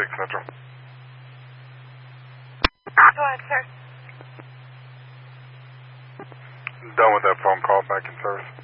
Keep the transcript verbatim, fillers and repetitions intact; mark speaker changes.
Speaker 1: six Central.
Speaker 2: Go ahead, sir.
Speaker 1: Done with that phone call. Back in service.